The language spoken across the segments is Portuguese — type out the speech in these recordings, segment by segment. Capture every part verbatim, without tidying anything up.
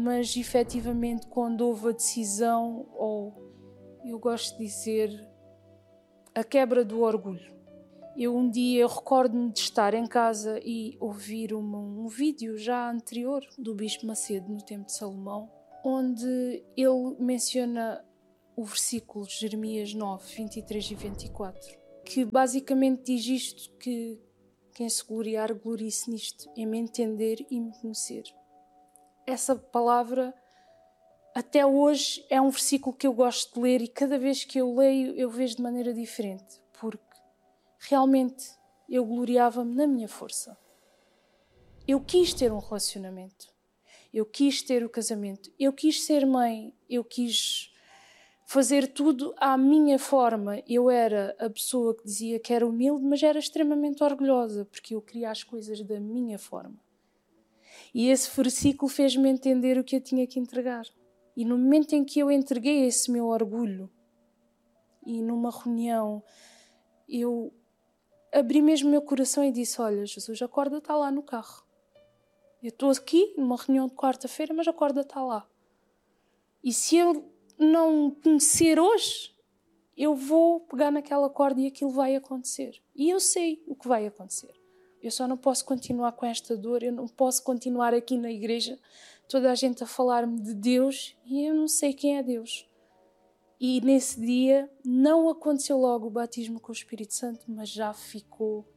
mas efetivamente quando houve a decisão, ou eu gosto de dizer, a quebra do orgulho. Eu um dia recordo-me de estar em casa e ouvir uma, um vídeo já anterior do Bispo Macedo no tempo de Salomão, onde ele menciona o versículo de Jeremias nove, vinte e três e vinte e quatro, que basicamente diz isto, que quem se gloriar, glorie-se nisto, em me entender e me conhecer. Essa palavra, até hoje, é um versículo que eu gosto de ler e cada vez que eu leio, eu vejo de maneira diferente, porque realmente eu gloriava-me na minha força. Eu quis ter um relacionamento, eu quis ter o casamento, eu quis ser mãe, eu quis fazer tudo à minha forma. Eu era a pessoa que dizia que era humilde, mas era extremamente orgulhosa, porque eu queria as coisas da minha forma. E esse versículo fez-me entender o que eu tinha que entregar. E no momento em que eu entreguei esse meu orgulho, e numa reunião, eu abri mesmo o meu coração e disse: olha, Jesus, a corda está lá no carro. Eu estou aqui numa reunião de quarta-feira, mas a corda está lá. E se eu não conhecer hoje, eu vou pegar naquela corda e aquilo vai acontecer. E eu sei o que vai acontecer. Eu só não posso continuar com esta dor, eu não posso continuar aqui na igreja, toda a gente a falar-me de Deus e eu não sei quem é Deus. E nesse dia não aconteceu logo o batismo com o Espírito Santo, mas já ficou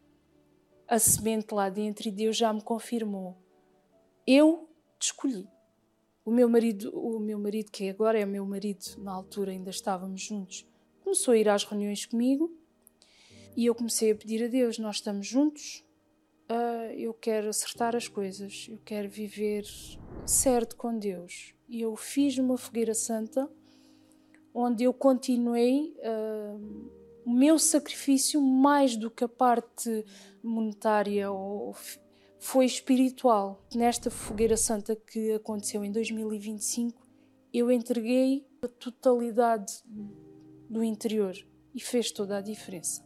a semente lá dentro e Deus já me confirmou. Eu te escolhi. O meu marido, o meu marido, que agora é o meu marido, na altura ainda estávamos juntos, começou a ir às reuniões comigo e eu comecei a pedir a Deus: nós estamos juntos, uh, eu quero acertar as coisas, eu quero viver certo com Deus. E eu fiz uma fogueira santa, onde eu continuei uh, o meu sacrifício, mais do que a parte monetária ou foi espiritual. Nesta fogueira santa que aconteceu em dois mil e vinte e cinco, eu entreguei a totalidade do interior e fez toda a diferença.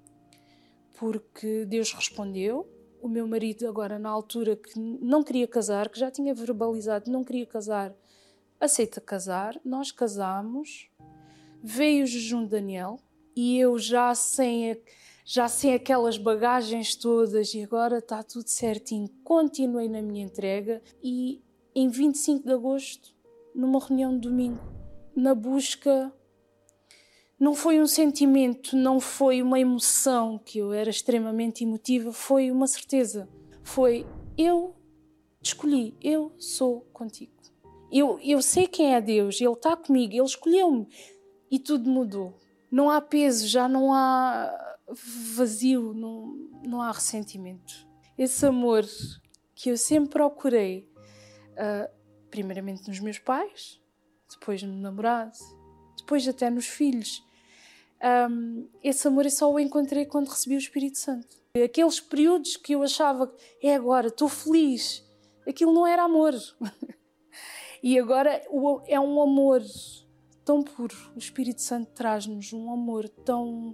Porque Deus respondeu. O meu marido agora, na altura que não queria casar, que já tinha verbalizado que não queria casar, aceita casar. Nós casámos, veio o jejum de Daniel e eu já sem... A, Já sem aquelas bagagens todas e agora está tudo certinho. Continuei na minha entrega e em vinte e cinco de agosto, numa reunião de domingo, na busca, não foi um sentimento, não foi uma emoção, que eu era extremamente emotiva, foi uma certeza. Foi: eu te escolhi, eu sou contigo. Eu, eu sei quem é Deus, Ele está comigo, Ele escolheu-me e tudo mudou. Não há peso, já não há vazio, não, não há ressentimento. Esse amor que eu sempre procurei, uh, primeiramente nos meus pais, depois no namorado, depois até nos filhos, um, esse amor eu só o encontrei quando recebi o Espírito Santo. Aqueles períodos que eu achava que é agora, estou feliz, aquilo não era amor. E agora é um amor tão puro. O Espírito Santo traz-nos um amor tão...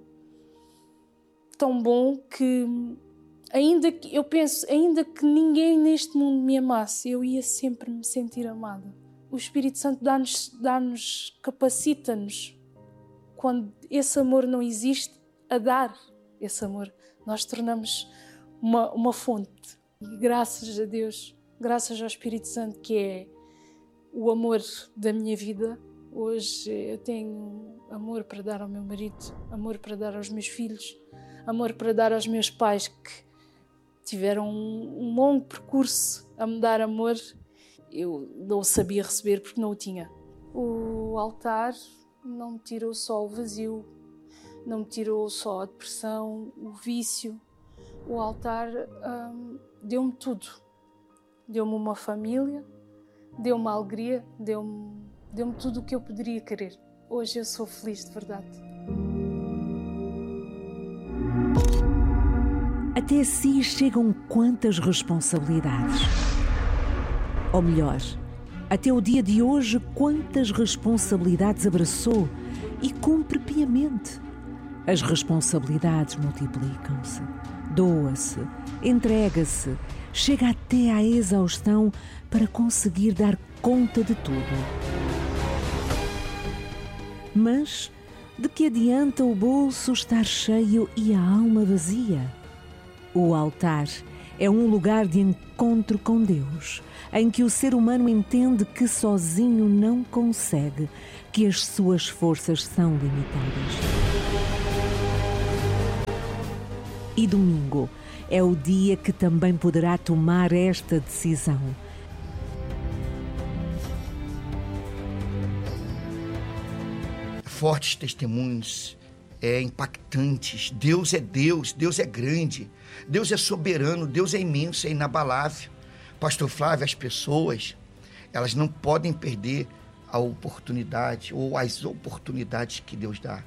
tão bom que, ainda que eu penso, ainda que ninguém neste mundo me amasse, eu ia sempre me sentir amada. O Espírito Santo dá-nos, dá-nos, capacita-nos, quando esse amor não existe, a dar esse amor. Nós tornamos uma, uma fonte. E graças a Deus, graças ao Espírito Santo, que é o amor da minha vida, hoje eu tenho amor para dar ao meu marido, amor para dar aos meus filhos, amor para dar aos meus pais, que tiveram um, um longo percurso a me dar amor. Eu não o sabia receber porque não o tinha. O altar não me tirou só o vazio, não me tirou só a depressão, o vício. O altar hum, deu-me tudo. Deu-me uma família, deu-me alegria, deu-me, deu-me tudo o que eu poderia querer. Hoje eu sou feliz de verdade. Até si chegam quantas responsabilidades? Ou melhor, até o dia de hoje, quantas responsabilidades abraçou e cumpre piamente? As responsabilidades multiplicam-se, doa-se, entrega-se, chega até à exaustão para conseguir dar conta de tudo. Mas de que adianta o bolso estar cheio e a alma vazia? O altar é um lugar de encontro com Deus, em que o ser humano entende que sozinho não consegue, que as suas forças são limitadas. E domingo é o dia que também poderá tomar esta decisão. Fortes testemunhos, é, impactantes. Deus é Deus, Deus é grande, Deus é soberano, Deus é imenso, é inabalável. Pastor Flávio, as pessoas, elas não podem perder a oportunidade ou as oportunidades que Deus dá.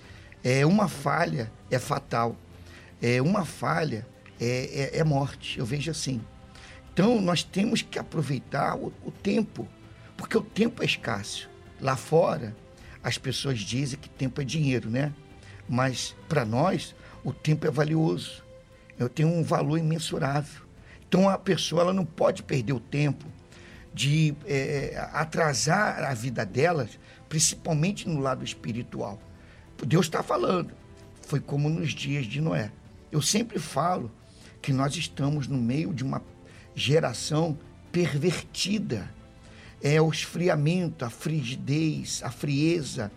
É, uma falha é fatal, é, uma falha é, é, é morte, eu vejo assim. Então, nós temos que aproveitar o, o tempo, porque o tempo é escasso. Lá fora, as pessoas dizem que tempo é dinheiro, né? Mas, para nós, o tempo é valioso. Eu tenho um valor imensurável. Então, a pessoa ela não pode perder o tempo de é, atrasar a vida delas, principalmente no lado espiritual. Deus está falando. Foi como nos dias de Noé. Eu sempre falo que nós estamos no meio de uma geração pervertida. É o esfriamento, a frigidez, a frieza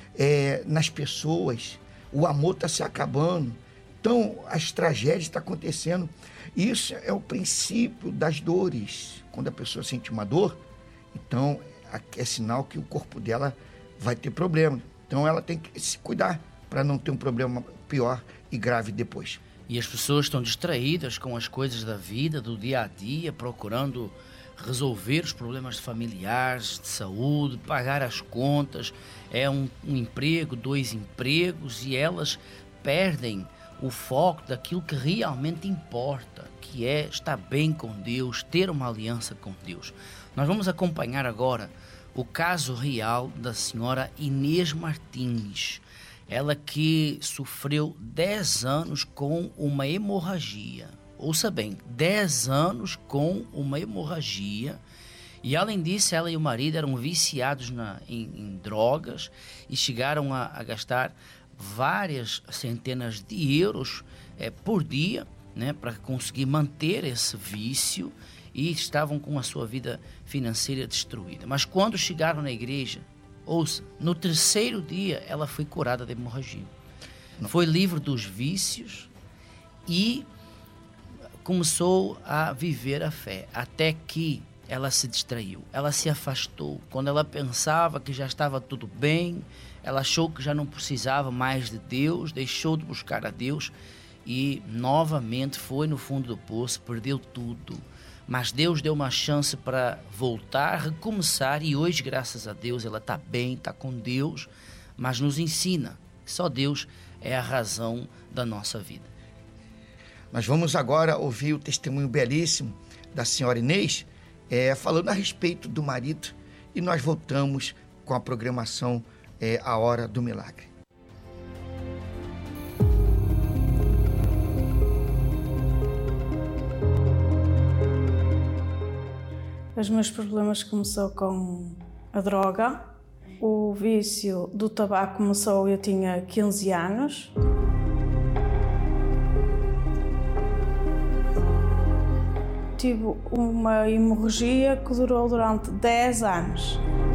é, nas pessoas. O amor está se acabando. Então, as tragédias estão acontecendo. Isso é o princípio das dores. Quando a pessoa sente uma dor, então é sinal que o corpo dela vai ter problema. Então, ela tem que se cuidar para não ter um problema pior e grave depois. E as pessoas estão distraídas com as coisas da vida, do dia a dia, procurando resolver os problemas familiares, de saúde, pagar as contas. É um, um emprego, dois empregos, e elas perdem o foco daquilo que realmente importa, que é estar bem com Deus, ter uma aliança com Deus. Nós vamos acompanhar agora o caso real da senhora Inês Martins. Ela que sofreu dez anos com uma hemorragia. Ouça bem, dez anos com uma hemorragia. E além disso, ela e o marido eram viciados na, em, em drogas e chegaram a, a gastar várias centenas de euros é, por dia, né, para conseguir manter esse vício, e estavam com a sua vida financeira destruída. Mas quando chegaram na igreja, ouça, no terceiro dia ela foi curada da hemorragia. Não. Foi livre dos vícios e começou a viver a fé, até que ela se distraiu, ela se afastou. Quando ela pensava que já estava tudo bem, ela achou que já não precisava mais de Deus, deixou de buscar a Deus e novamente foi no fundo do poço, perdeu tudo. Mas Deus deu uma chance para voltar, recomeçar, e hoje, graças a Deus, ela está bem, está com Deus, mas nos ensina que só Deus é a razão da nossa vida. Nós vamos agora ouvir o testemunho belíssimo da senhora Inês, é, falando a respeito do marido, e nós voltamos com a programação é, A Hora do Milagre. Os meus problemas começou com a droga. O vício do tabaco começou, eu tinha quinze anos. Tive uma hemorragia que durou durante dez anos.